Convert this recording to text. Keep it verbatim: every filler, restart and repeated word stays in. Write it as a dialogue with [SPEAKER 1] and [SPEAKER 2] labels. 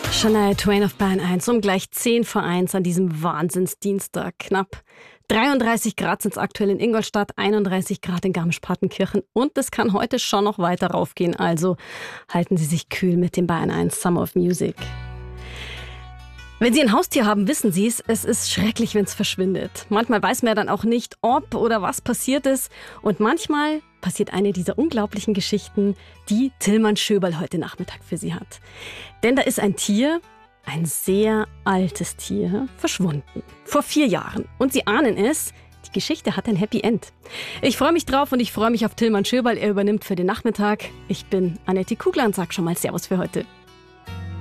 [SPEAKER 1] Shania Twain auf Bayern eins um gleich zehn vor eins an diesem Wahnsinnsdienstag. Knapp dreiunddreißig Grad sind es aktuell in Ingolstadt, einunddreißig Grad in Garmisch-Partenkirchen und es kann heute schon noch weiter raufgehen. Also halten Sie sich kühl mit dem Bayern eins Summer of Music. Wenn Sie ein Haustier haben, wissen Sie es, es ist schrecklich, wenn es verschwindet. Manchmal weiß man ja dann auch nicht, ob oder was passiert ist. Und manchmal passiert eine dieser unglaublichen Geschichten, die Tillmann Schöberl heute Nachmittag für Sie hat. Denn da ist ein Tier, ein sehr altes Tier, verschwunden. Vor vier Jahren. Und Sie ahnen es, die Geschichte hat ein Happy End. Ich freue mich drauf und ich freue mich auf Tillmann Schöberl. Er übernimmt für den Nachmittag. Ich bin Annette Kugler und sage schon mal Servus für heute.